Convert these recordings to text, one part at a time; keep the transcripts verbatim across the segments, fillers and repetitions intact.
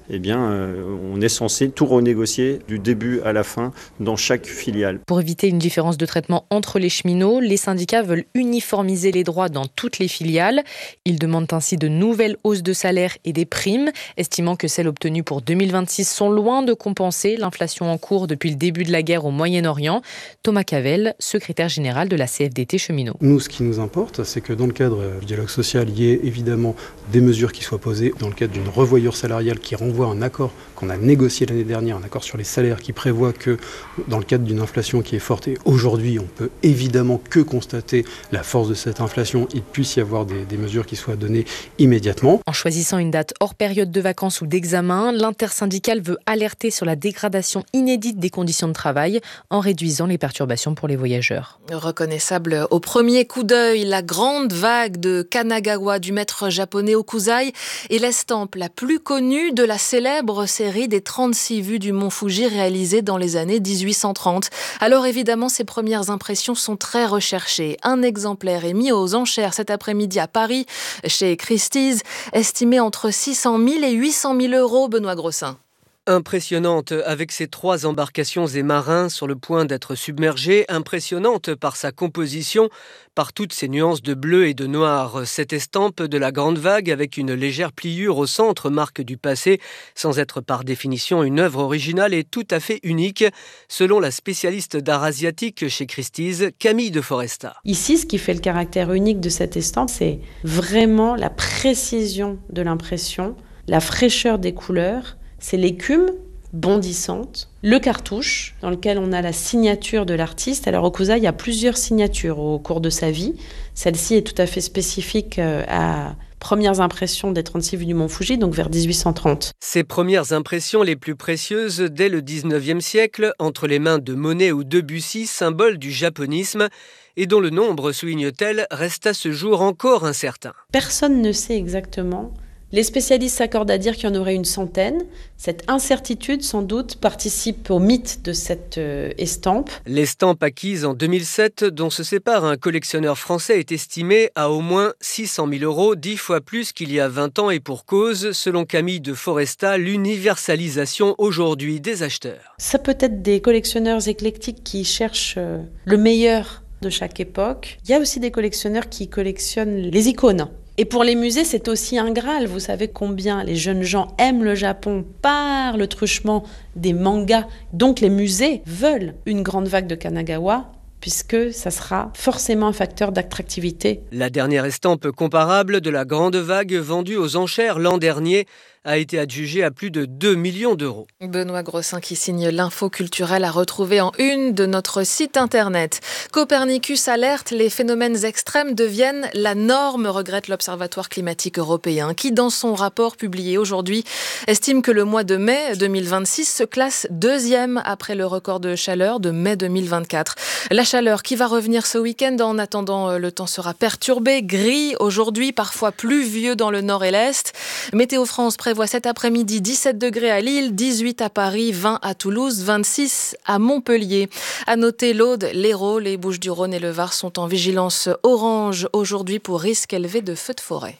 eh bien, euh, on est censé tout renégocier du début à la fin dans chaque filiale. Pour éviter une différence de traitement entre les cheminots, les syndicats veulent uniformiser les droits dans toutes les filiales. Ils demandent ainsi de nouvelles hausses de salaire et des primes, estimant que celles obtenues pour deux mille vingt-six sont loin de compenser l'inflation en cours depuis le début de la guerre au Moyen-Orient. Thomas Cavell, secrétaire général de la C F D T Cheminots. Nous, ce qui nous importe, c'est que dans le cadre du dialogue social, il y ait évidemment des mesures qui soient posées dans le cadre d'une revoyure salariale qui renvoie à un accord qu'on a négocié l'année dernière, un accord sur les salaires qui prévoit que dans le cadre d'une inflation qui est forte, et aujourd'hui on peut évidemment que constater la force de cette inflation, il puisse y avoir des, des mesures qui soient données immédiatement. En choisissant une date hors période de vacances ou d'examen, l'intersyndicale veut alerter sur la dégradation inédite des conditions de travail en réduisant les perturbations pour les voyageurs. Reconnaissable au premier coup d'œil, la grande vague de Kanagawa du maître japonais Okuzai est l'estampe la plus connue de la célèbre série des trente-six vues du mont Fuji réalisée dans les années dix-huit cent trente. Alors évidemment, ces premières impressions sont très recherchées. Un exemplaire est mis aux enchères cet après-midi à Paris, chez Christie's, estimé entre six cent mille et huit cent mille euros, Benoît Grossin. Impressionnante avec ses trois embarcations et marins sur le point d'être submergés, impressionnante par sa composition, par toutes ses nuances de bleu et de noir. Cette estampe de la grande vague avec une légère pliure au centre marque du passé, sans être par définition une œuvre originale et tout à fait unique, selon la spécialiste d'art asiatique chez Christie's, Camille de Foresta. Ici, ce qui fait le caractère unique de cette estampe, c'est vraiment la précision de l'impression, la fraîcheur des couleurs. C'est l'écume bondissante, le cartouche dans lequel on a la signature de l'artiste. Alors Okuzai, il y a plusieurs signatures au cours de sa vie. Celle-ci est tout à fait spécifique à premières impressions des trente-six vues du mont Fuji, donc vers dix-huit cent trente. Ses premières impressions les plus précieuses dès le dix-neuvième siècle, entre les mains de Monet ou Debussy, symbole du japonisme, et dont le nombre, souligne-t-elle, reste à ce jour encore incertain. Personne ne sait exactement. Les spécialistes s'accordent à dire qu'il y en aurait une centaine. Cette incertitude, sans doute, participe au mythe de cette euh, estampe. L'estampe acquise en deux mille sept, dont se sépare un collectionneur français, est estimée à au moins six cent mille euros, dix fois plus qu'il y a vingt ans, et pour cause, selon Camille de Foresta, l'universalisation aujourd'hui des acheteurs. Ça peut être des collectionneurs éclectiques qui cherchent euh, le meilleur de chaque époque. Il y a aussi des collectionneurs qui collectionnent les icônes. Et pour les musées, c'est aussi un Graal. Vous savez combien les jeunes gens aiment le Japon par le truchement des mangas. Donc les musées veulent une grande vague de Kanagawa, puisque ça sera forcément un facteur d'attractivité. La dernière estampe comparable de la grande vague vendue aux enchères l'an dernier a été adjugée à plus de deux millions d'euros. Benoît Grossin qui signe l'info culturelle à retrouver en une de notre site internet. Copernicus alerte, les phénomènes extrêmes deviennent la norme, regrette l'Observatoire climatique européen, qui dans son rapport publié aujourd'hui estime que le mois de mai deux mille vingt-six se classe deuxième après le record de chaleur de mai deux mille vingt-quatre. La chaleur qui va revenir ce week-end, en attendant le temps sera perturbé, gris aujourd'hui, parfois pluvieux dans le nord et l'est. Météo France prévoit cet après-midi dix-sept degrés à Lille, dix-huit à Paris, vingt à Toulouse, vingt-six à Montpellier. À noter l'Aude, l'Hérault, les Bouches-du-Rhône et le Var sont en vigilance orange aujourd'hui pour risque élevé de feux de forêt.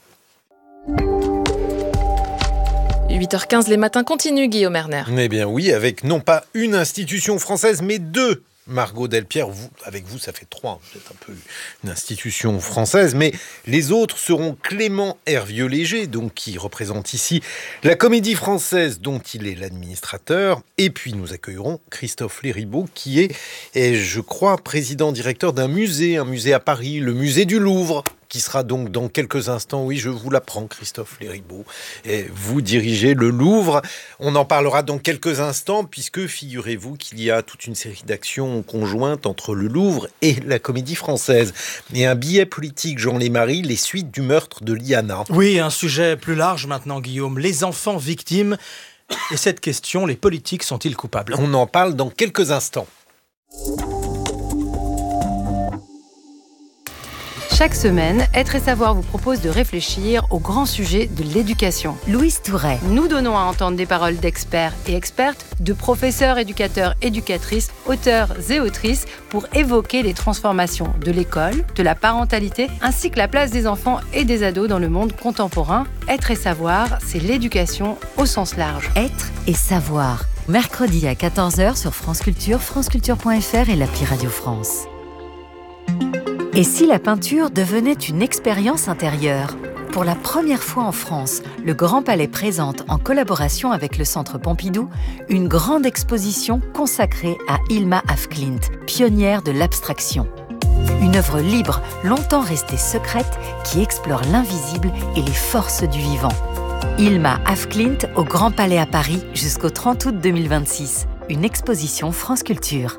huit heures quinze, les matins continuent, Guillaume Erner. Eh bien oui, avec non pas une institution française, mais deux. Margot Delpierre, vous, avec vous, ça fait trois. Vous êtes un peu une institution française, mais les autres seront Clément Hervieux-Léger, donc qui représente ici la Comédie Française, dont il est l'administrateur, et puis nous accueillerons Christophe Léribaud, qui est, est, je crois, président-directeur d'un musée, un musée à Paris, le musée du Louvre, qui sera donc dans quelques instants, oui, je vous l'apprends, Christophe Léribaud, et vous dirigez le Louvre. On en parlera dans quelques instants, puisque figurez-vous qu'il y a toute une série d'actions conjointes entre le Louvre et la Comédie Française. Et un billet politique, Jean Lémarie, les suites du meurtre de Liana. Oui, un sujet plus large maintenant, Guillaume. Les enfants victimes. Et cette question, les politiques sont-ils coupables ? On en parle dans quelques instants. Chaque semaine, Être et Savoir vous propose de réfléchir au grand sujet de l'éducation. Louise Touret. Nous donnons à entendre des paroles d'experts et expertes, de professeurs, éducateurs, éducatrices, auteurs et autrices pour évoquer les transformations de l'école, de la parentalité, ainsi que la place des enfants et des ados dans le monde contemporain. Être et Savoir, c'est l'éducation au sens large. Être et Savoir. Mercredi à quatorze heures sur France Culture, franceculture point f r et l'appli Radio France. Et si la peinture devenait une expérience intérieure ? Pour la première fois en France, le Grand Palais présente, en collaboration avec le Centre Pompidou, une grande exposition consacrée à Hilma af Klint, pionnière de l'abstraction. Une œuvre libre, longtemps restée secrète, qui explore l'invisible et les forces du vivant. Hilma af Klint au Grand Palais à Paris jusqu'au trente août deux mille vingt-six. Une exposition France Culture.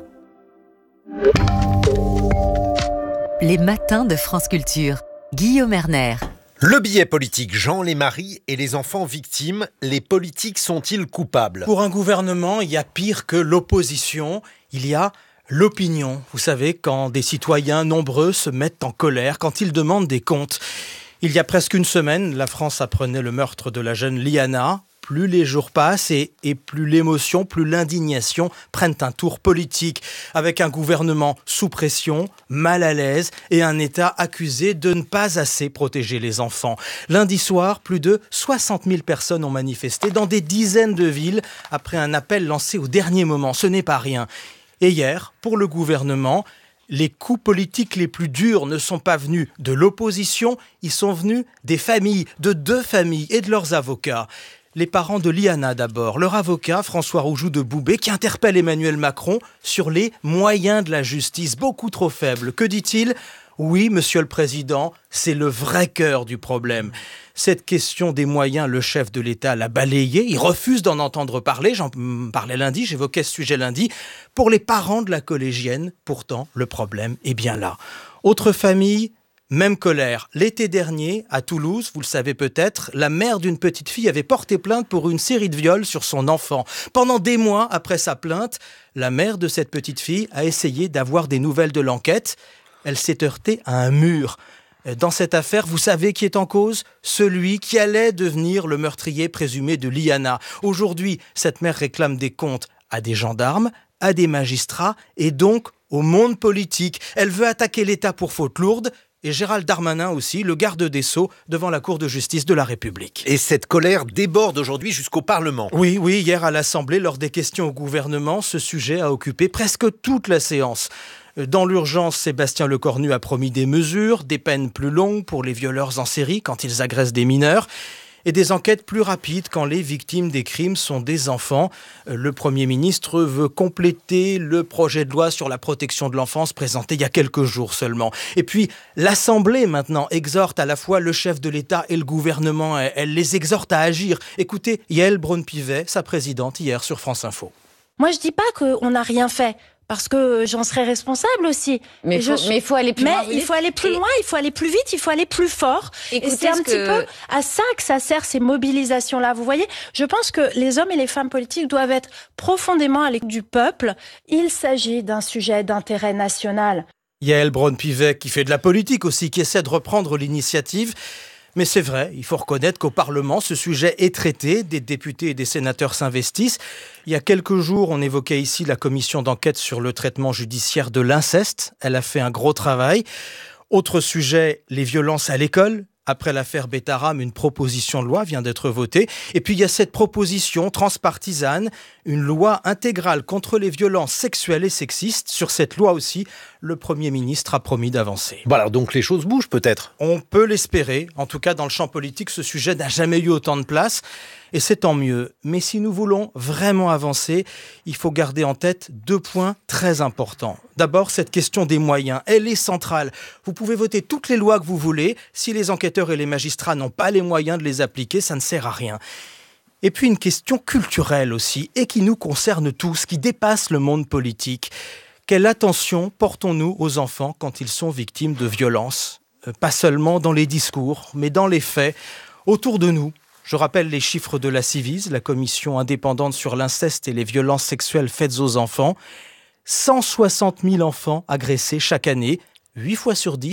Les matins de France Culture. Guillaume Erner. Le billet politique, Jean, les maris et les enfants victimes, les politiques sont-ils coupables ? Pour un gouvernement, il y a pire que l'opposition, il y a l'opinion. Vous savez, quand des citoyens nombreux se mettent en colère, quand ils demandent des comptes. Il y a presque une semaine, la France apprenait le meurtre de la jeune Liana. Plus les jours passent et, et plus l'émotion, plus l'indignation prennent un tour politique, avec un gouvernement sous pression, mal à l'aise et un État accusé de ne pas assez protéger les enfants. Lundi soir, plus de soixante mille personnes ont manifesté dans des dizaines de villes après un appel lancé au dernier moment. Ce n'est pas rien. Et hier, pour le gouvernement, les coups politiques les plus durs ne sont pas venus de l'opposition, ils sont venus des familles, de deux familles et de leurs avocats. Les parents de Liana d'abord, leur avocat François Roujoux de Boubé qui interpelle Emmanuel Macron sur les moyens de la justice, beaucoup trop faibles. Que dit-il ? Oui, monsieur le président, c'est le vrai cœur du problème. Cette question des moyens, le chef de l'État l'a balayée. Il refuse d'en entendre parler. J'en parlais lundi, j'évoquais ce sujet lundi. Pour les parents de la collégienne, pourtant, le problème est bien là. Autre famille, même colère. L'été dernier, à Toulouse, vous le savez peut-être, la mère d'une petite fille avait porté plainte pour une série de viols sur son enfant. Pendant des mois après sa plainte, la mère de cette petite fille a essayé d'avoir des nouvelles de l'enquête. Elle s'est heurtée à un mur. Dans cette affaire, vous savez qui est en cause ? Celui qui allait devenir le meurtrier présumé de Liana. Aujourd'hui, cette mère réclame des comptes à des gendarmes, à des magistrats et donc au monde politique. Elle veut attaquer l'État pour faute lourde. Et Gérald Darmanin aussi, le garde des Sceaux, devant la Cour de justice de la République. Et cette colère déborde aujourd'hui jusqu'au Parlement. Oui, oui, hier à l'Assemblée, lors des questions au gouvernement, ce sujet a occupé presque toute la séance. Dans l'urgence, Sébastien Lecornu a promis des mesures, des peines plus longues pour les violeurs en série quand ils agressent des mineurs, et des enquêtes plus rapides quand les victimes des crimes sont des enfants. Le Premier ministre veut compléter le projet de loi sur la protection de l'enfance présenté il y a quelques jours seulement. Et puis, l'Assemblée maintenant exhorte à la fois le chef de l'État et le gouvernement. Elle les exhorte à agir. Écoutez Yael Braun-Pivet, sa présidente, hier sur France Info. Moi, je dis pas qu'on n'a rien fait. Parce que j'en serais responsable aussi. Mais il faut, faut aller plus mais loin. Mais il faut aller plus et loin, il faut aller plus vite, il faut aller plus fort. Et c'est un petit que... peu à ça que ça sert, ces mobilisations-là. Vous voyez, je pense que les hommes et les femmes politiques doivent être profondément à l'écoute du peuple. Il s'agit d'un sujet d'intérêt national. Yael Braun-Pivet, qui fait de la politique aussi, qui essaie de reprendre l'initiative. Mais c'est vrai, il faut reconnaître qu'au Parlement, ce sujet est traité, des députés et des sénateurs s'investissent. Il y a quelques jours, on évoquait ici la commission d'enquête sur le traitement judiciaire de l'inceste. Elle a fait un gros travail. Autre sujet, les violences à l'école. Après l'affaire Betaram, une proposition de loi vient d'être votée. Et puis il y a cette proposition transpartisane, une loi intégrale contre les violences sexuelles et sexistes. Sur cette loi aussi, le Premier ministre a promis d'avancer. Bon alors donc les choses bougent peut-être ? On peut l'espérer. En tout cas, dans le champ politique, ce sujet n'a jamais eu autant de place. Et c'est tant mieux. Mais si nous voulons vraiment avancer, il faut garder en tête deux points très importants. D'abord, cette question des moyens, elle est centrale. Vous pouvez voter toutes les lois que vous voulez. Si les enquêteurs et les magistrats n'ont pas les moyens de les appliquer, ça ne sert à rien. Et puis une question culturelle aussi, et qui nous concerne tous, qui dépasse le monde politique. Quelle attention portons-nous aux enfants quand ils sont victimes de violences ? Pas seulement dans les discours, mais dans les faits, autour de nous. Je rappelle les chiffres de la Ciivise, la commission indépendante sur l'inceste et les violences sexuelles faites aux enfants. cent soixante mille enfants agressés chaque année, huit fois sur dix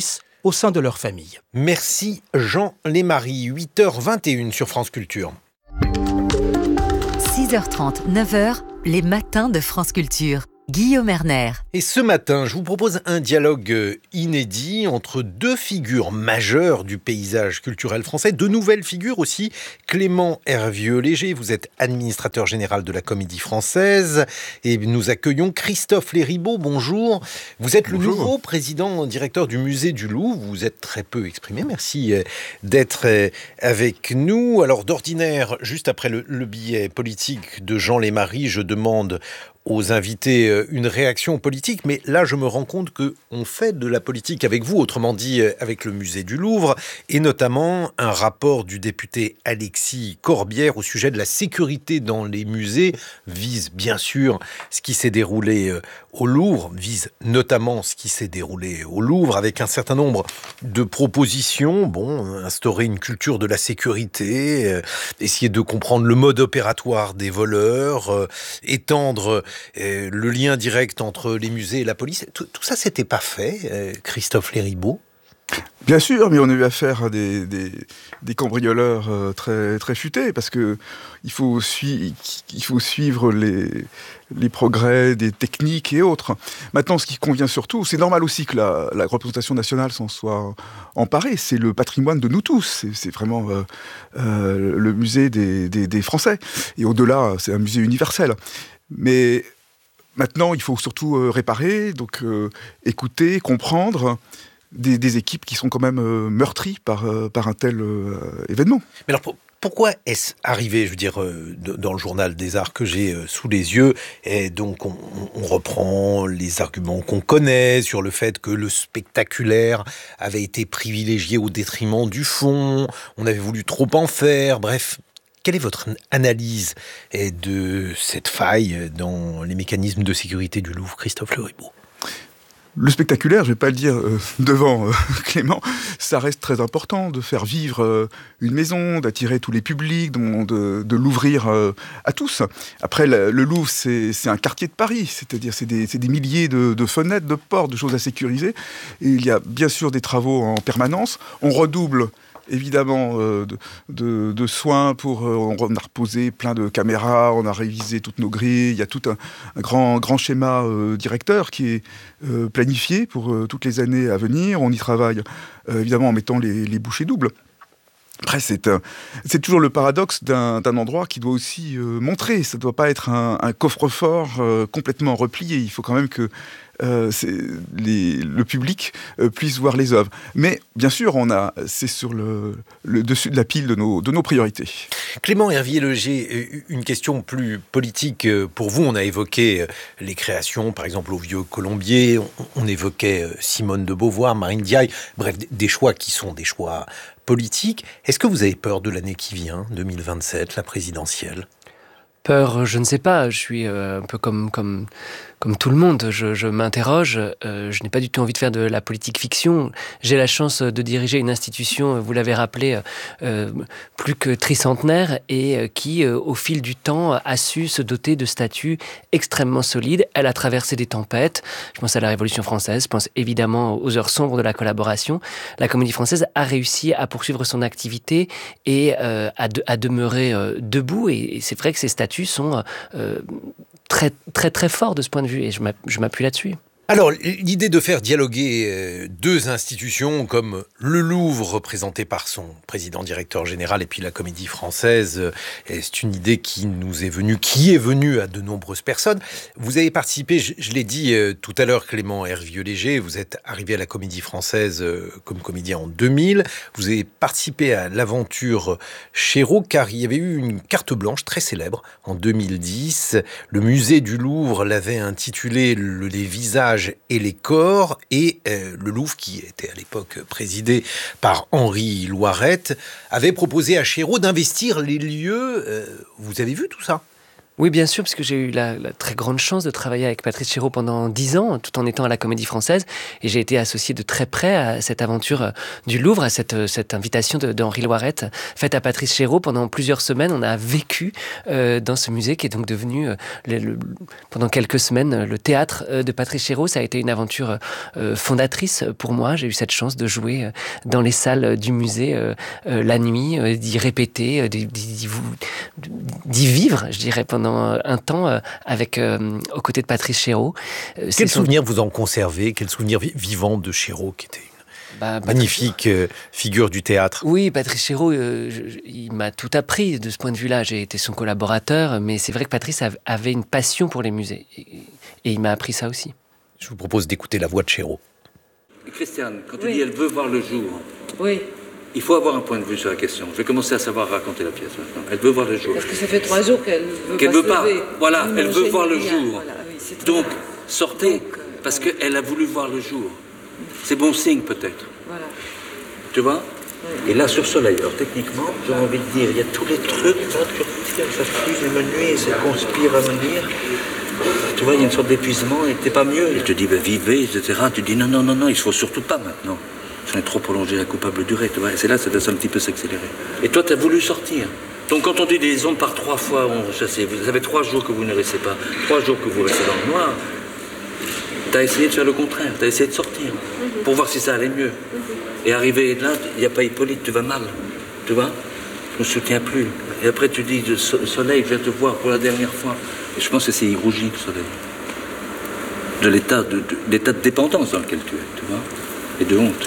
au sein de leur famille. Merci Jean Lémarie, huit heures vingt et une sur France Culture. six heures trente, neuf heures, les matins de France Culture. Guillaume Erner. Et ce matin, je vous propose un dialogue inédit entre deux figures majeures du paysage culturel français, deux nouvelles figures aussi. Clément Hervieux-Léger, vous êtes administrateur général de la Comédie Française et nous accueillons Christophe Léribaud, bonjour. Vous êtes bonjour. Le nouveau président directeur du Musée du Louvre, vous êtes très peu exprimé, merci d'être avec nous. Alors d'ordinaire, juste après le, le billet politique de Jean Lémarie, je demande aux invités une réaction politique, mais là je me rends compte qu'on fait de la politique avec vous, autrement dit avec le musée du Louvre, et notamment un rapport du député Alexis Corbière au sujet de la sécurité dans les musées vise bien sûr ce qui s'est déroulé au Louvre, vise notamment ce qui s'est déroulé au Louvre avec un certain nombre de propositions, bon, instaurer une culture de la sécurité, euh, essayer de comprendre le mode opératoire des voleurs, euh, étendre euh, le lien direct entre les musées et la police. Tout, tout ça, c'était pas fait, euh, Christophe Léribaud. Bien sûr, mais on a eu affaire à des, des, des cambrioleurs euh, très, très futés, parce que il faut, sui- il faut suivre les, les progrès des techniques et autres. Maintenant, ce qui convient surtout, c'est normal aussi que la, la représentation nationale s'en soit emparée, c'est le patrimoine de nous tous, c'est, c'est vraiment euh, euh, le musée des, des, des Français. Et au-delà, c'est un musée universel. Mais maintenant, il faut surtout euh, réparer, donc euh, écouter, comprendre. Des, des équipes qui sont quand même euh, meurtries par, euh, par un tel euh, événement. Mais alors pour, pourquoi est-ce arrivé, je veux dire, euh, de, dans le journal des arts que j'ai euh, sous les yeux, et donc on, on reprend les arguments qu'on connaît sur le fait que le spectaculaire avait été privilégié au détriment du fond, on avait voulu trop en faire, bref. Quelle est votre analyse de cette faille dans les mécanismes de sécurité du Louvre, Christophe Léribaud ? Le spectaculaire, je ne vais pas le dire euh, devant euh, Clément, ça reste très important de faire vivre euh, une maison, d'attirer tous les publics, de, de, de l'ouvrir euh, à tous. Après, le, le Louvre, c'est, c'est un quartier de Paris, c'est-à-dire c'est des, c'est des milliers de, de fenêtres, de portes, de choses à sécuriser. Et il y a bien sûr des travaux en permanence. On redouble évidemment euh, de, de, de soins pour... Euh, on a reposé plein de caméras, on a révisé toutes nos grilles, il y a tout un, un grand, grand schéma euh, directeur qui est euh, planifié pour euh, toutes les années à venir. On y travaille euh, évidemment en mettant les, les bouchées doubles. Après, c'est, un, c'est toujours le paradoxe d'un, d'un endroit qui doit aussi euh, montrer. Ça ne doit pas être un, un coffre-fort euh, complètement replié. Il faut quand même que euh, c'est, les, le public euh, puisse voir les œuvres. Mais bien sûr, on a, c'est sur le, le dessus de la pile de nos, de nos priorités. Clément Hervieux-Léger, une question plus politique pour vous. On a évoqué les créations, par exemple au Vieux Colombier. On, on évoquait Simone de Beauvoir, Marine Diaye. Bref, des choix qui sont des choix politique. Est-ce que vous avez peur de l'année qui vient, deux mille vingt-sept, la présidentielle ? Peur, je ne sais pas. Je suis euh, un peu comme, comme, comme tout le monde. Je, je m'interroge. Euh, je n'ai pas du tout envie de faire de la politique fiction. J'ai la chance de diriger une institution, vous l'avez rappelé, euh, plus que tricentenaire et euh, qui, euh, au fil du temps, a su se doter de statuts extrêmement solides. Elle a traversé des tempêtes. Je pense à la Révolution française. Je pense évidemment aux heures sombres de la collaboration. La Comédie Française a réussi à poursuivre son activité et euh, à, de, à demeurer euh, debout. Et, et c'est vrai que ces statuts sont euh, très, très, très forts de ce point de vue, et je m'appuie là-dessus. Alors, l'idée de faire dialoguer deux institutions comme le Louvre, représenté par son président-directeur général, et puis la Comédie Française, c'est une idée qui nous est venue, qui est venue à de nombreuses personnes. Vous avez participé, je, je l'ai dit tout à l'heure, Clément Hervieux-Léger, vous êtes arrivé à la Comédie Française comme comédien en deux mille. Vous avez participé à l'aventure Chéreau, car il y avait eu une carte blanche très célèbre en deux mille dix. Le musée du Louvre l'avait intitulé le, « Les visages et les corps », et euh, le Louvre, qui était à l'époque présidé par Henri Loiret, avait proposé à Chéreau d'investir les lieux. Euh, vous avez vu tout ça ? Oui, bien sûr, parce que j'ai eu la, la très grande chance de travailler avec Patrice Chéreau pendant dix ans, tout en étant à la Comédie Française. Et j'ai été associé de très près à cette aventure du Louvre, à cette, cette invitation de, de Henri Loiret, faite à Patrice Chéreau. Pendant plusieurs semaines, on a vécu euh, dans ce musée qui est donc devenu, euh, le, le, pendant quelques semaines, le théâtre de Patrice Chéreau. Ça a été une aventure euh, fondatrice pour moi. J'ai eu cette chance de jouer dans les salles du musée euh, euh, la nuit, euh, d'y répéter, euh, d'y, d'y, d'y vivre, je dirais, pendant un temps euh, avec, euh, aux côtés de Patrice Chéreau. Euh, Quel souvenir son... vous en conservez? Quel souvenir vivant de Chéreau, qui était une bah, magnifique euh, figure du théâtre? Oui, Patrice Chéreau, euh, je, il m'a tout appris de ce point de vue-là. J'ai été son collaborateur, mais c'est vrai que Patrice avait une passion pour les musées. Et, et il m'a appris ça aussi. Je vous propose d'écouter la voix de Chéreau. Christiane, quand tu oui. dis elle veut voir le jour, oui. il faut avoir un point de vue sur la question. Je vais commencer à savoir raconter la pièce maintenant. Elle veut voir le jour. Parce que ça fait trois jours qu'elle veut qu'elle pas veut se pas. lever. Voilà, elle veut voir le rien. jour. Voilà, oui, Donc, sortez, Donc, euh, parce voilà. qu'elle a voulu voir le jour. C'est bon signe, peut-être. Voilà. Tu vois oui. Et là, sur Soleil, alors techniquement, j'ai envie de dire, il y a tous les trucs, là, ça fuse, il me nuit, ça conspire à me nuire. Tu vois, il y a une sorte d'épuisement, et t'es pas mieux. Et te dis, ben, vivez, et cetera. Tu dis, non, non, non, non, il faut surtout pas maintenant. Ça est trop prolongé la coupable durée, tu vois. Et c'est là, ça doit un petit peu s'accélérer. Et toi, tu as voulu sortir. Donc, quand on dit des ondes par trois fois, on chassait. Vous avez trois jours que vous ne restez pas, trois jours que vous restez dans le noir. Tu as essayé de faire le contraire. Tu as essayé de sortir mm-hmm. pour voir si ça allait mieux. Mm-hmm. Et arrivé là, il n'y a pas Hippolyte, tu vas mal. Tu vois? Je ne me soutiens plus. Et après, tu dis, le soleil, je viens te voir pour la dernière fois. Et je pense que c'est il rougit, le soleil. De l'état de, de, l'état de dépendance dans lequel tu es, tu vois? Et de honte.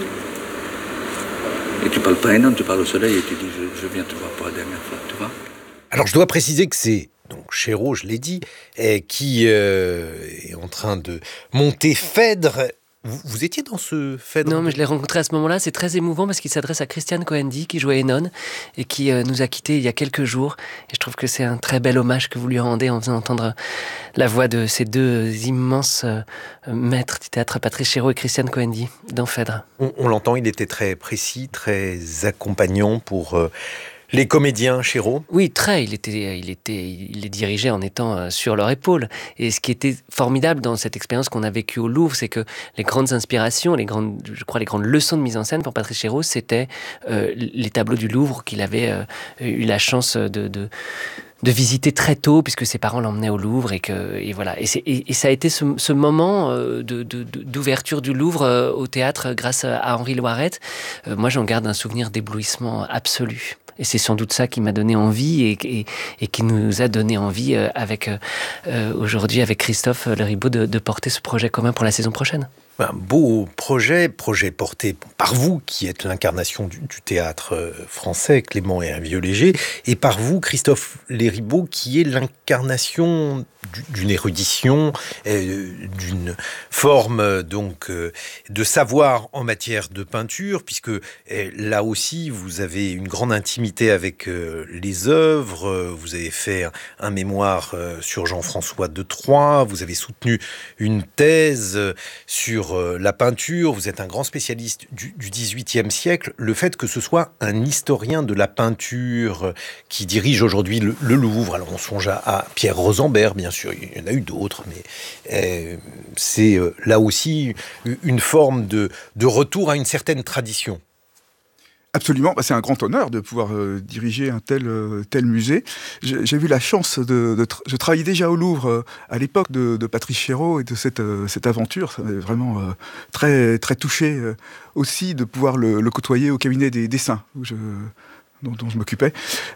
Et tu parles pas à un homme, tu parles au soleil et tu dis je, je viens te voir pour la dernière fois, tu vois. Alors je dois préciser que c'est donc Chéreau, je l'ai dit, eh, qui euh, est en train de monter Phèdre. Vous, vous étiez dans ce Phèdre? Non, mais je l'ai rencontré à ce moment-là. C'est très émouvant parce qu'il s'adresse à Christiane Coendi, qui jouait Enon et qui euh, nous a quittés il y a quelques jours. Et je trouve que c'est un très bel hommage que vous lui rendez en faisant entendre la voix de ces deux immenses euh, maîtres du théâtre, Patrice Chéreau et Christiane Coendi, dans Phèdre. On, on l'entend, il était très précis, très accompagnant pour... Euh, Les comédiens, Chéreau? Oui, très. Il était, il était, il les dirigeait en étant sur leur épaule. Et ce qui était formidable dans cette expérience qu'on a vécue au Louvre, c'est que les grandes inspirations, les grandes, je crois, les grandes leçons de mise en scène pour Patrice Chéreau, c'était euh, les tableaux du Louvre qu'il avait euh, eu la chance de, de de visiter très tôt, puisque ses parents l'emmenaient au Louvre, et que et voilà. Et, c'est, et, et ça a été ce, ce moment euh, de, de, d'ouverture du Louvre euh, au théâtre grâce à Henri Loiret. Euh, moi, j'en garde un souvenir d'éblouissement absolu. Et c'est sans doute ça qui m'a donné envie et, et, et qui nous a donné envie euh, avec euh, aujourd'hui avec Christophe Le Ribaud de, de porter ce projet commun pour la saison prochaine. Un beau projet, projet porté par vous qui êtes l'incarnation du, du théâtre français, Clément et Hervieux-Léger, et par vous, Christophe Le Ribaud, qui est l'incarnation du, d'une érudition, euh, d'une forme donc euh, de savoir en matière de peinture, puisque euh, là aussi vous avez une grande intimité avec euh, les œuvres. Euh, vous avez fait un, un mémoire euh, sur Jean-François de Troyes, vous avez soutenu une thèse euh, sur la peinture, vous êtes un grand spécialiste du, du dix-huitième siècle. Le fait que ce soit un historien de la peinture qui dirige aujourd'hui le, le Louvre, alors on songe à, à Pierre Rosenberg, bien sûr, il y en a eu d'autres, mais euh, c'est euh, là aussi une forme de, de retour à une certaine tradition. Absolument, c'est un grand honneur de pouvoir euh, diriger un tel, euh, tel musée. J'ai, j'ai eu la chance de, de tra- je travaillais déjà au Louvre euh, à l'époque de, de Patrice Chéreau et de cette, euh, cette aventure. Ça m'avait vraiment euh, très, très touché euh, aussi de pouvoir le, le côtoyer au cabinet des dessins où je, dont, dont je m'occupais.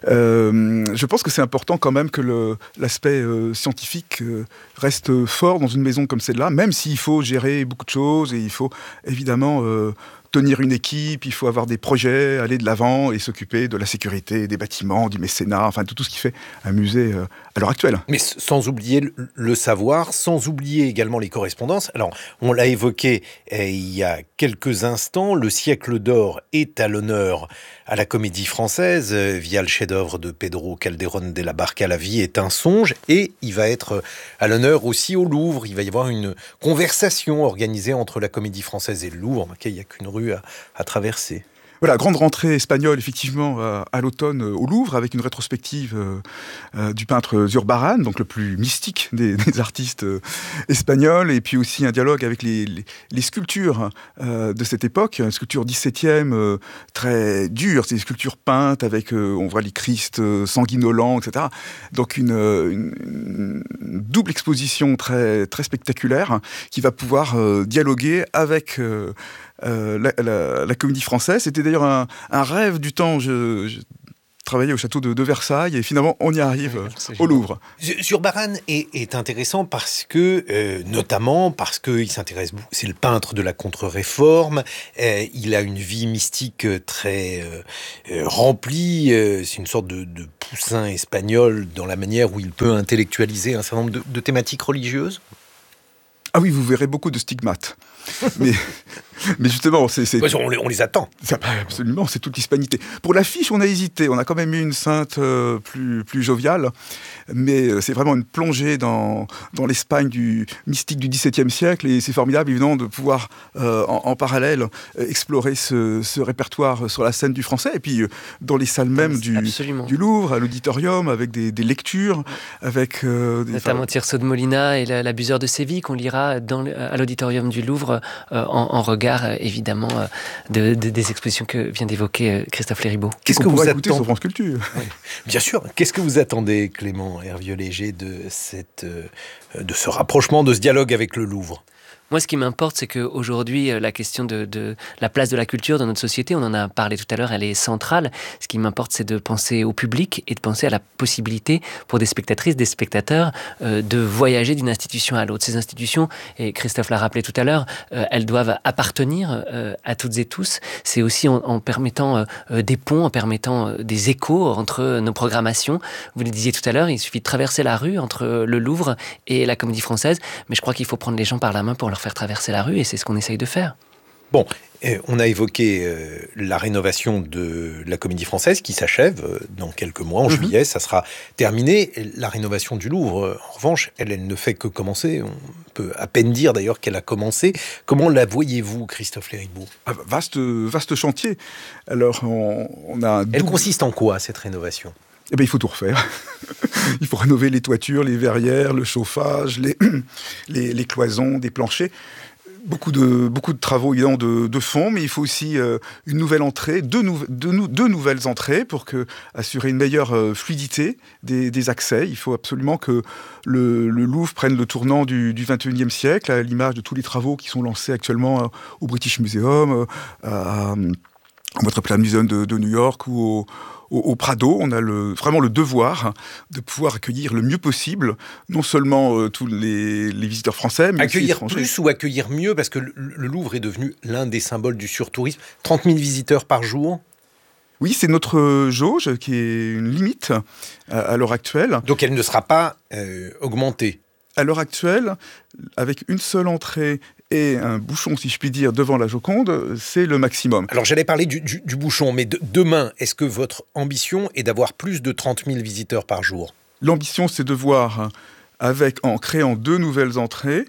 Euh, je pense que c'est important quand même que le, l'aspect euh, scientifique euh, reste fort dans une maison comme celle-là, même s'il faut gérer beaucoup de choses et il faut évidemment euh, tenir une équipe, il faut avoir des projets, aller de l'avant et s'occuper de la sécurité, des bâtiments, du mécénat, enfin de tout ce qui fait un musée euh, à l'heure actuelle. Mais sans oublier le, le savoir, sans oublier également les correspondances. Alors, on l'a évoqué eh, il y a quelques instants, le siècle d'or est à l'honneur à la Comédie Française euh, via le chef-d'œuvre de Pedro Calderón de la Barca, La vie est un songe, et il va être à l'honneur aussi au Louvre. Il va y avoir une conversation organisée entre la Comédie Française et le Louvre, il n'y a qu'une rue à, à traverser. Voilà, grande rentrée espagnole, effectivement, à, à l'automne au Louvre, avec une rétrospective euh, euh, du peintre Zurbarán, donc le plus mystique des, des artistes euh, espagnols, et puis aussi un dialogue avec les, les, les sculptures euh, de cette époque, une sculpture dix-septième euh, très dure, c'est des sculptures peintes avec, euh, on voit les Christ euh, sanguinolents, et cetera. Donc une, une, une double exposition très, très spectaculaire qui va pouvoir euh, dialoguer avec euh, euh, la, la, la comédie française. C'était d'ailleurs un, un rêve du temps. Je, je travaillais au château de, de Versailles et finalement on y arrive oui, au Louvre. Zurbarán est, est intéressant parce que, euh, notamment parce qu'il s'intéresse, c'est le peintre de la contre-réforme, euh, il a une vie mystique très euh, remplie, euh, c'est une sorte de, de poussin espagnol dans la manière où il peut intellectualiser un certain nombre de, de thématiques religieuses. Ah oui, vous verrez beaucoup de stigmates. mais, mais justement, c'est, c'est... Ouais, on, les, on les attend. Ça, absolument, c'est toute l'hispanité. Pour l'affiche, on a hésité. On a quand même eu une sainte euh, plus, plus joviale, mais euh, c'est vraiment une plongée dans, dans l'Espagne du mystique du dix-septième siècle, et c'est formidable, évidemment, de pouvoir, euh, en, en parallèle, euh, explorer ce, ce répertoire sur la scène du français, et puis euh, dans les salles même du, du Louvre, à l'auditorium, avec des, des lectures, avec... Euh, des, notamment Tirso de Molina et l'abuseur de Séville, qu'on lira dans le, à l'auditorium du Louvre, Euh, en, en regard euh, évidemment euh, de, de, des expositions que vient d'évoquer euh, Christophe Léribaud. Qu'est-ce que vous attendez sur France Culture? Oui, bien sûr. Qu'est-ce que vous attendez, Clément Hervieux-Léger, de, cette, euh, de ce rapprochement, de ce dialogue avec le Louvre? Moi, ce qui m'importe, c'est qu'aujourd'hui, la question de, de la place de la culture dans notre société, on en a parlé tout à l'heure, elle est centrale. Ce qui m'importe, c'est de penser au public et de penser à la possibilité pour des spectatrices, des spectateurs, euh, de voyager d'une institution à l'autre. Ces institutions, et Christophe l'a rappelé tout à l'heure, euh, elles doivent appartenir euh, à toutes et tous. C'est aussi en, en permettant euh, des ponts, en permettant euh, des échos entre nos programmations. Vous le disiez tout à l'heure, il suffit de traverser la rue entre le Louvre et la Comédie Française, mais je crois qu'il faut prendre les gens par la main pour leur faire traverser la rue, et c'est ce qu'on essaye de faire. Bon, euh, on a évoqué euh, la rénovation de la Comédie Française qui s'achève euh, dans quelques mois, en mm-hmm. juillet, ça sera terminé. La rénovation du Louvre, euh, en revanche, elle, elle ne fait que commencer. On peut à peine dire d'ailleurs qu'elle a commencé. Comment la voyez-vous, Christophe Léribaud? ah, vaste, vaste chantier. Alors, on, on a un elle double... consiste en quoi, cette rénovation? Eh bien, il faut tout refaire. Il faut rénover les toitures, les verrières, le chauffage, les, les, les cloisons, des planchers. Beaucoup de, beaucoup de travaux évidemment de, de fond, mais il faut aussi euh, une nouvelle entrée, deux, nou- deux, deux nouvelles entrées pour que, assurer une meilleure euh, fluidité des, des accès. Il faut absolument que le, le Louvre prenne le tournant du, du vingt et unième siècle, à l'image de tous les travaux qui sont lancés actuellement euh, au British Museum, euh, à, au Metropolitan Museum de, de New York ou au Au, au Prado. On a le, vraiment le devoir de pouvoir accueillir le mieux possible, non seulement euh, tous les, les visiteurs français, mais accueillir aussi plus ou accueillir mieux, parce que le, le Louvre est devenu l'un des symboles du surtourisme. trente mille visiteurs par jour. Oui, c'est notre jauge qui est une limite à, à l'heure actuelle. Donc elle ne sera pas euh, augmentée. À l'heure actuelle, avec une seule entrée et un bouchon, si je puis dire, devant la Joconde, c'est le maximum. Alors j'allais parler du, du, du bouchon, mais de, demain, est-ce que votre ambition est d'avoir plus de trente mille visiteurs par jour? L'ambition, c'est de voir, avec, en créant deux nouvelles entrées,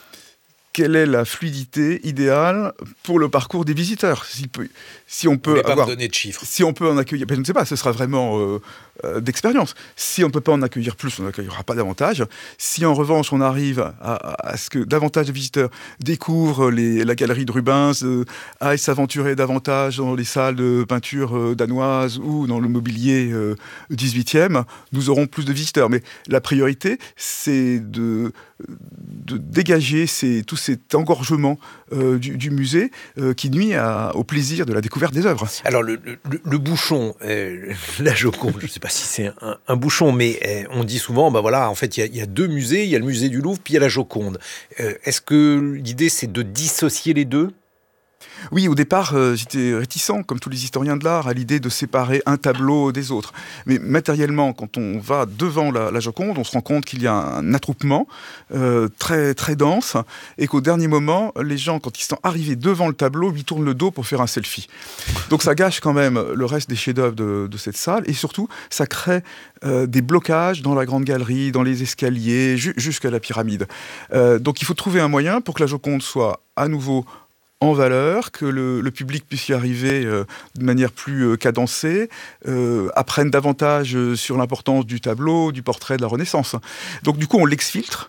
quelle est la fluidité idéale pour le parcours des visiteurs. Si, peut, si on peut Vous ne voulez avoir, pas me donner de chiffres. Si on peut en accueillir, ben, je ne sais pas, ce sera vraiment euh, euh, d'expérience. Si on ne peut pas en accueillir plus, on n'accueillera pas davantage. Si en revanche on arrive à, à, à ce que davantage de visiteurs découvrent les, la galerie de Rubens, euh, aillent s'aventurer davantage dans les salles de peinture euh, danoises ou dans le mobilier euh, dix-huitième, nous aurons plus de visiteurs. Mais la priorité, c'est de, de dégager ces, tous cet engorgement euh, du, du musée euh, qui nuit à, au plaisir de la découverte des œuvres. Alors le, le, le bouchon, euh, la Joconde, je ne sais pas si c'est un, un bouchon, mais euh, on dit souvent, bah voilà, en fait il y, y a deux musées, il y a le musée du Louvre, puis il y a la Joconde. Euh, est-ce que l'idée c'est de dissocier les deux ? Oui, au départ, euh, j'étais réticent, comme tous les historiens de l'art, à l'idée de séparer un tableau des autres. Mais matériellement, quand on va devant la, la Joconde, on se rend compte qu'il y a un attroupement euh, très, très dense, et qu'au dernier moment, les gens, quand ils sont arrivés devant le tableau, lui tournent le dos pour faire un selfie. Donc ça gâche quand même le reste des chefs-d'œuvre de, de cette salle, et surtout, ça crée euh, des blocages dans la grande galerie, dans les escaliers, ju- jusqu'à la pyramide. Euh, donc il faut trouver un moyen pour que la Joconde soit à nouveau en valeur, que le, le public puisse y arriver euh, de manière plus euh, cadencée, euh, apprenne davantage euh, sur l'importance du tableau, du portrait de la Renaissance. Donc du coup, on l'exfiltre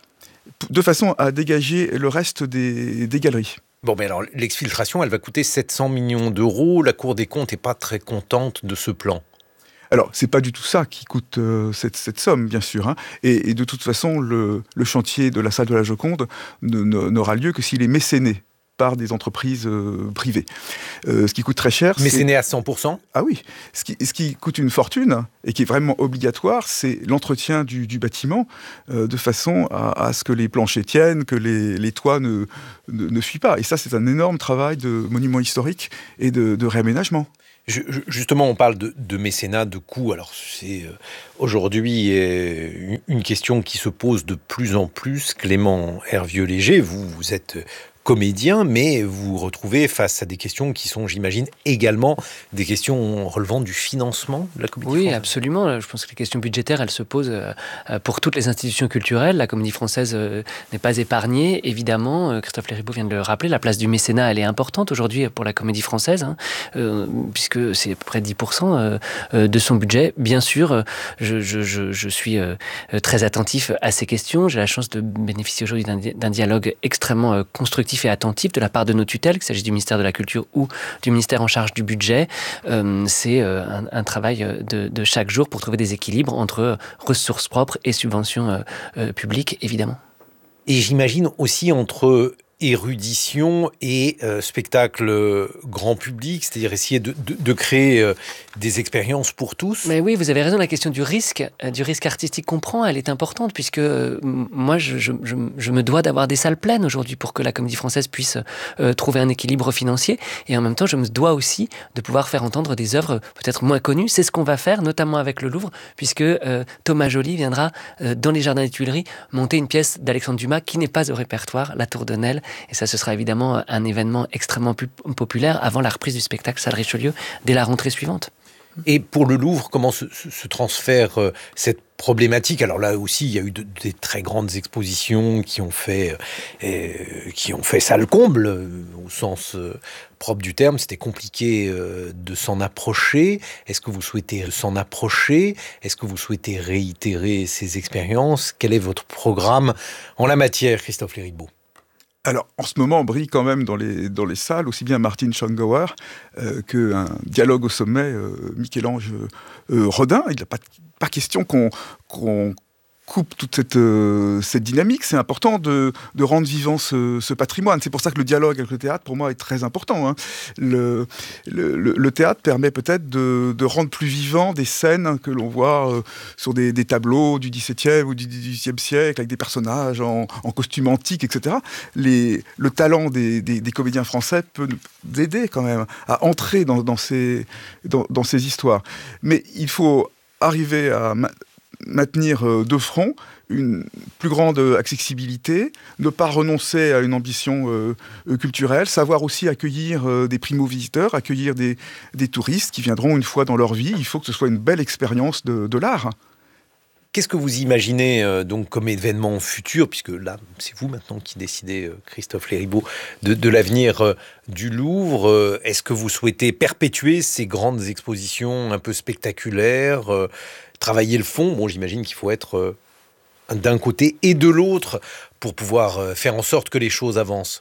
de façon à dégager le reste des, des galeries. Bon, mais alors, l'exfiltration, elle va coûter sept cents millions d'euros. La Cour des comptes n'est pas très contente de ce plan. Alors, c'est pas du tout ça qui coûte euh, cette, cette somme, bien sûr. Hein. Et, et de toute façon, le, le chantier de la salle de la Joconde ne, ne, n'aura lieu que s'il est mécéné par des entreprises euh, privées. Euh, ce qui coûte très cher... Mécéné à cent pour cent ? Ah oui. Ce qui, ce qui coûte une fortune, et qui est vraiment obligatoire, c'est l'entretien du, du bâtiment, euh, de façon à, à ce que les planchers tiennent, que les, les toits ne, ne, ne fuient pas. Et ça, c'est un énorme travail de monument historique et de, de réaménagement. Je, justement, on parle de, de mécénat, de coûts. Alors, c'est euh, aujourd'hui euh, une question qui se pose de plus en plus. Clément Hervieux-Léger, vous, vous êtes comédien, mais vous vous retrouvez face à des questions qui sont, j'imagine, également des questions relevant du financement de la Comédie Oui, Française. Absolument. Je pense que les questions budgétaires, elles se posent pour toutes les institutions culturelles. La Comédie Française n'est pas épargnée, évidemment. Christophe Léribaud vient de le rappeler. La place du mécénat, elle est importante aujourd'hui pour la Comédie Française, hein, euh, puisque c'est à peu près dix pour cent de son budget. Bien sûr, je, je, je, je suis très attentif à ces questions. J'ai la chance de bénéficier aujourd'hui d'un, d'un dialogue extrêmement constructif et attentif de la part de nos tutelles, qu'il s'agisse du ministère de la Culture ou du ministère en charge du budget. Euh, c'est euh, un, un travail de, de chaque jour pour trouver des équilibres entre ressources propres et subventions euh, euh, publiques, évidemment. Et j'imagine aussi entre érudition et euh, spectacle grand public, c'est-à-dire essayer de, de, de créer euh, des expériences pour tous. Mais oui, vous avez raison, la question du risque, euh, du risque artistique qu'on prend, elle est importante, puisque euh, moi, je, je, je, je me dois d'avoir des salles pleines aujourd'hui pour que la Comédie Française puisse euh, trouver un équilibre financier, et en même temps, je me dois aussi de pouvoir faire entendre des œuvres peut-être moins connues. C'est ce qu'on va faire, notamment avec le Louvre, puisque euh, Thomas Joly viendra euh, dans les Jardins des Tuileries monter une pièce d'Alexandre Dumas qui n'est pas au répertoire, La Tour de Nesle. Et ça, ce sera évidemment un événement extrêmement populaire avant la reprise du spectacle Salle Richelieu dès la rentrée suivante. Et pour le Louvre, comment se, se, se transfère euh, cette problématique ? Alors là aussi, il y a eu de, des très grandes expositions qui ont fait, euh, qui ont fait salle comble, euh, au sens euh, propre du terme. C'était compliqué euh, de s'en approcher. Est-ce que vous souhaitez s'en approcher ? Est-ce que vous souhaitez réitérer ces expériences ? Quel est votre programme en la matière, Christophe Léribaud ? Alors, en ce moment, on brille quand même dans les, dans les salles, aussi bien Martin Schongauer euh, qu'un dialogue au sommet, euh, Michel-Ange euh, Rodin. Il n'y a pas, pas question qu'on, qu'on coupe toute cette, euh, cette dynamique. C'est important de, de rendre vivant ce, ce patrimoine. C'est pour ça que le dialogue avec le théâtre, pour moi, est très important. Hein. Le, le, le théâtre permet peut-être de, de rendre plus vivant des scènes que l'on voit euh, sur des, des tableaux du dix-septième ou du dix-huitième siècle, avec des personnages en, en costume antique, et cetera. Les, le talent des, des, des comédiens français peut nous aider quand même à entrer dans, dans, ces, dans, dans ces histoires. Mais il faut arriver à maintenir de front une plus grande accessibilité, ne pas renoncer à une ambition euh, culturelle, savoir aussi accueillir euh, des primo-visiteurs, accueillir des, des touristes qui viendront une fois dans leur vie. Il faut que ce soit une belle expérience de, de l'art. Qu'est-ce que vous imaginez euh, donc comme événement futur, puisque là, c'est vous maintenant qui décidez, euh, Christophe Léribaud, de, de l'avenir euh, du Louvre. Euh, est-ce que vous souhaitez perpétuer ces grandes expositions un peu spectaculaires, euh, travailler le fond ? Bon, j'imagine qu'il faut être euh, d'un côté et de l'autre pour pouvoir euh, faire en sorte que les choses avancent.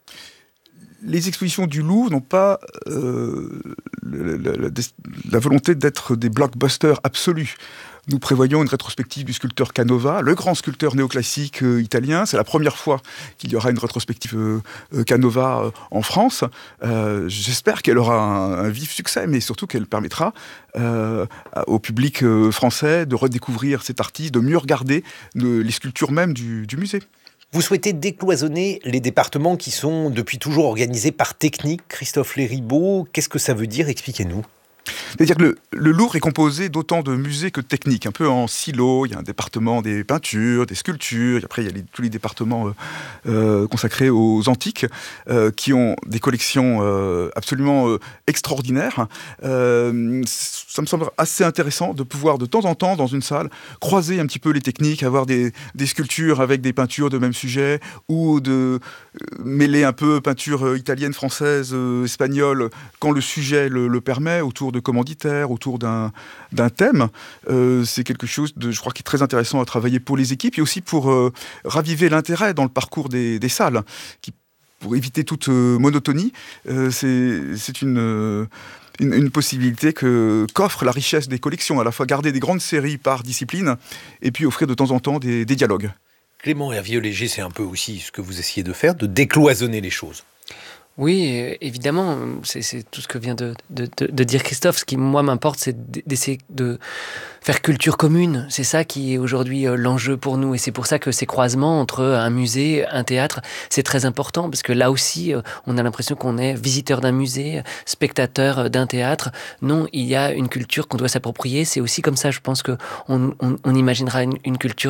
Les expositions du Louvre n'ont pas euh, la, la, la, la volonté d'être des blockbusters absolus. Nous prévoyons une rétrospective du sculpteur Canova, le grand sculpteur néoclassique euh, italien. C'est la première fois qu'il y aura une rétrospective euh, euh, Canova euh, en France. Euh, j'espère qu'elle aura un, un vif succès, mais surtout qu'elle permettra euh, au public euh, français de redécouvrir cet artiste, de mieux regarder de, les sculptures même du, du musée. Vous souhaitez décloisonner les départements qui sont depuis toujours organisés par technique, Christophe Léribaud. Qu'est-ce que ça veut dire ? Expliquez-nous. C'est-à-dire que le, le Louvre est composé d'autant de musées que de techniques, un peu en silo. Il y a un département des peintures, des sculptures, et après il y a les, tous les départements euh, euh, consacrés aux antiques, euh, qui ont des collections euh, absolument euh, extraordinaires. Euh, ça me semble assez intéressant de pouvoir de temps en temps, dans une salle, croiser un petit peu les techniques, avoir des, des sculptures avec des peintures de même sujet, ou de euh, mêler un peu peinture italienne, française, euh, espagnole, quand le sujet le, le permet, autour de commanditaires, autour d'un, d'un thème. Euh, c'est quelque chose, de, je crois, qui est très intéressant à travailler pour les équipes, et aussi pour euh, raviver l'intérêt dans le parcours des, des salles, qui, pour éviter toute euh, monotonie. Euh, c'est, c'est une... Euh, Une, une possibilité que, qu'offre la richesse des collections, à la fois garder des grandes séries par discipline et puis offrir de temps en temps des, des dialogues. Clément Hervieux-Léger, c'est un peu aussi ce que vous essayez de faire, de décloisonner les choses. Oui, évidemment, c'est, c'est tout ce que vient de, de, de, de dire Christophe. Ce qui, moi, m'importe, c'est d'essayer de faire culture commune. C'est ça qui est aujourd'hui l'enjeu pour nous. Et c'est pour ça que ces croisements entre un musée, un théâtre, c'est très important. Parce que là aussi, on a l'impression qu'on est visiteur d'un musée, spectateur d'un théâtre. Non, il y a une culture qu'on doit s'approprier. C'est aussi comme ça, je pense qu'on on, on imaginera une, une culture